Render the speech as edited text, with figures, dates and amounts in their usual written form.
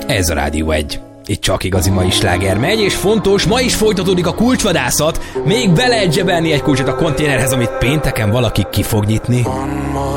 Ez a Rádió 1. Itt csak igazi mai sláger megy, és fontos, ma is folytatódik a kulcsvadászat. Még be lehet zsebelni egy kulcsot a konténerhez, amit pénteken valaki ki fog nyitni.